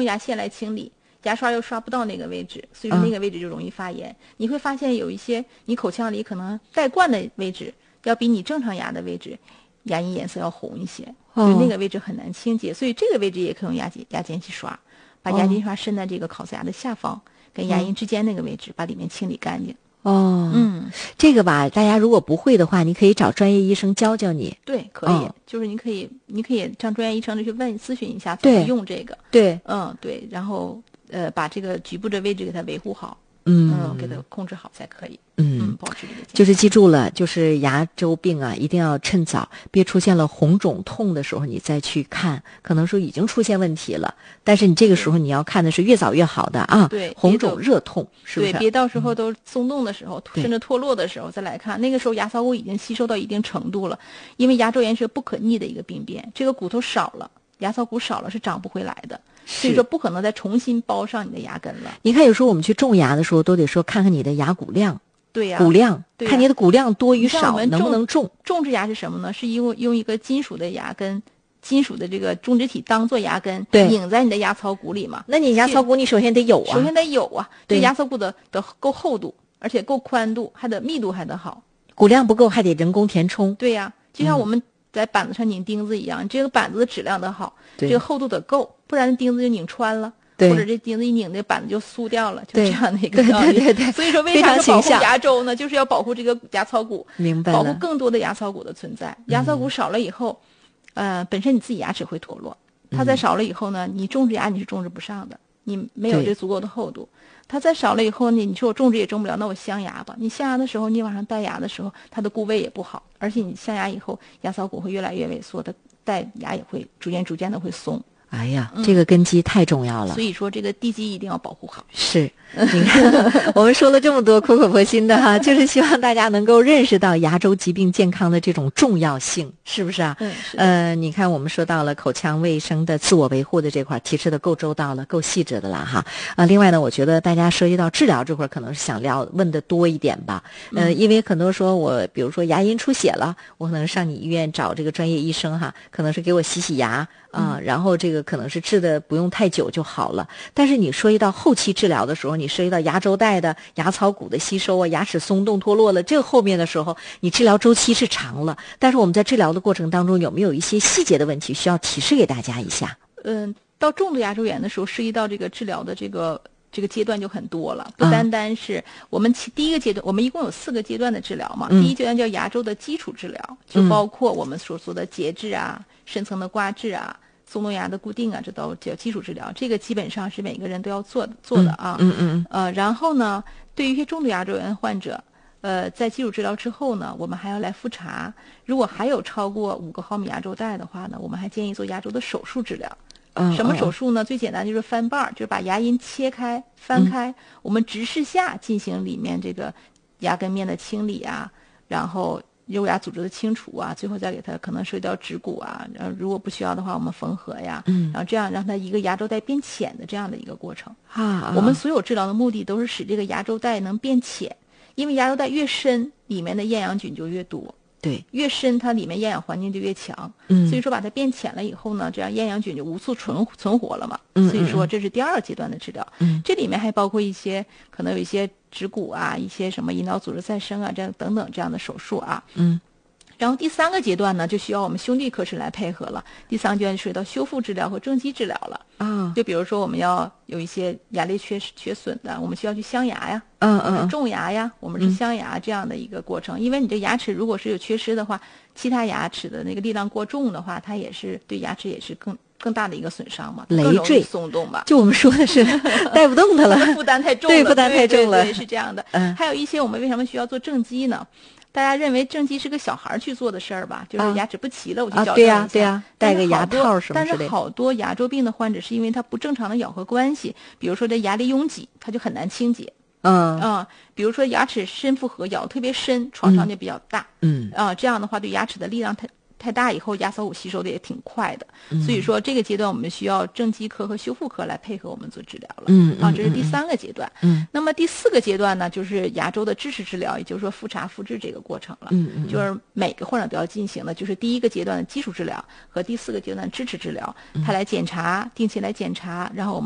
牙线来清理，牙刷又刷不到那个位置，所以说那个位置就容易发炎。你会发现有一些你口腔里可能带冠的位置，要比你正常牙的位置牙龈颜色要红一些，所以那个位置很难清洁，所以这个位置也可以用牙尖去刷，把牙尖刷伸在这个烤瓷牙的下方，跟牙龈之间那个位置，把里面清理干净。 这个吧，大家如果不会的话，你可以找专业医生教教你。 对，可以，就是你可以让专业医生去咨询一下怎么用这个。 对， 对，然后把这个局部的位置给它维护好，给它控制好才可以。保持这个健康。 就是记住了，就是牙周病啊，一定要趁早，别出现了红肿痛的时候你再去看，可能说已经出现问题了。但是你这个时候你要看的是越早越好的啊。 对， 红肿热痛是不是？ 对，别到时候都松动的时候，甚至脱落的时候再来看，那个时候牙槽骨已经吸收到一定程度了，因为牙周炎是不可逆的一个病变，这个骨头少了，牙槽骨少了是长不回来的。所以说不可能再重新包上你的牙根了。 你看有时候我们去种牙的时候都得说看看你的牙骨量。 对呀， 骨量，看你的骨量多与少，能不能种？ 种植牙是什么呢？是用一个金属的牙根，金属的这个种植体当做牙根，拧在你的牙槽骨里嘛。 那你牙槽骨你首先得有啊。 首先得有啊，这牙槽骨的够厚度，而且够宽度，还得密度还得好。 骨量不够还得人工填充。 对呀，就像我们在板子上拧钉子一样，这个板子的质量得好，这个厚度得够，不然钉子就拧穿了。或者这钉子一拧，这板子就酥掉了，就这样的一个道理。 对， 所以说为啥要保护牙周呢？就是要保护这个牙槽骨， 明白了， 保护更多的牙槽骨的存在。牙槽骨少了以后，本身你自己牙齿会脱落，它再少了以后呢，你种植牙你是种植不上的，你没有这足够的厚度。它再少了以后呢，你说我种植也种不了，那我镶牙吧。你镶牙的时候，你往上戴牙的时候，它的固位也不好，而且你镶牙以后，牙槽骨会越来越萎缩，它戴牙也会逐渐的会松。 哎呀，这个根基太重要了。 所以说这个地基一定要保护好。 是，你看我们说了这么多苦口婆心的哈，就是希望大家能够认识到牙周疾病健康的这种重要性，是不是啊？你看我们说到了口腔卫生的自我维护的这块，提示的够周到了，够细致的了哈。另外呢，我觉得大家涉及到治疗这块，可能是想问的多一点吧。因为很多说我比如说牙龈出血了，我可能上你医院找这个专业医生哈，可能是给我洗牙然后这个可能是治的不用太久就好了。但是你涉及到后期治疗的时候，你涉及到牙周袋的牙槽骨的吸收啊，牙齿松动脱落了，这个后面的时候你治疗周期是长了。但是我们在治疗的过程当中有没有一些细节的问题需要提示给大家一下？ 到重度牙周炎的时候，涉及到这个治疗的这个阶段就很多了，不单单是我们第一个阶段，我们一共有4个阶段的治疗嘛。第一阶段叫牙周的基础治疗，就包括我们所说的节制啊、深层的刮治啊、松动牙的固定啊，这都叫基础治疗。这个基本上是每个人都要做的啊。然后呢，对于一些重度牙周炎患者，在基础治疗之后呢，我们还要来复查。如果还有超过5个毫米牙周袋的话呢，我们还建议做牙周的手术治疗。什么手术呢？最简单就是翻瓣，就是把牙龈切开、翻开，我们直视下进行里面这个牙根面的清理啊，然后肉牙组织的清除啊，最后再给它可能涉及到植骨啊，如果不需要的话，我们缝合呀，然后这样让它一个牙周袋变浅的这样的一个过程。我们所有治疗的目的都是使这个牙周袋能变浅，因为牙周袋越深，里面的厌氧菌就越多。 对， 越深它里面厌氧环境就越强，所以说把它变浅了以后呢，这样厌氧菌就无处存活了嘛。所以说这是第2个阶段的治疗。这里面还包括一些可能有一些植骨啊，一些什么阴道组织再生啊，这样等等这样的手术啊。然后第3个阶段呢，就需要我们胸地科室来配合了。第3个阶段就涉及到修复治疗和正畸治疗了。就比如说我们要有一些牙类缺损的，我们需要去镶牙呀，种牙呀，我们是镶牙这样的一个过程。因为你这牙齿如果是有缺失的话，其他牙齿的那个力量过重的话，它也是对牙齿也是更大的一个损伤嘛， 累赘松动吧。 就我们说的是带不动它了， 负担太重了， 对，负担太重了， 对，是这样的。还有一些我们为什么需要做正畸呢？大家认为正畸是个小孩去做的事儿吧，就是牙齿不齐了，我去矫正一下。 对呀，戴个牙套什么之类的。 但是好多牙周病的患者是因为他不正常的咬合关系，比如说这牙力拥挤，他就很难清洁。比如说牙齿深负合咬得特别深，创伤就比较大。这样的话对牙齿的力量太大以后，牙槽骨吸收的也挺快的。所以说这个阶段我们需要正畸科和修复科来配合我们做治疗了。这是第3个阶段。那么第4个阶段呢，就是牙周的支持治疗，也就是说复查复治这个过程了。就是每个患者都要进行的，就是第1个阶段的基础治疗和第4个阶段的支持治疗，他来检查，定期来检查，然后我们